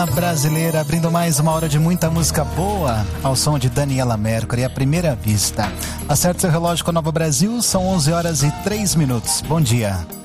Brasileira, abrindo mais uma hora de muita música boa ao som de Daniela Mercury, à primeira vista. Acerte seu relógio com a Nova Brasil, são 11 horas e 3 minutos. Bom dia.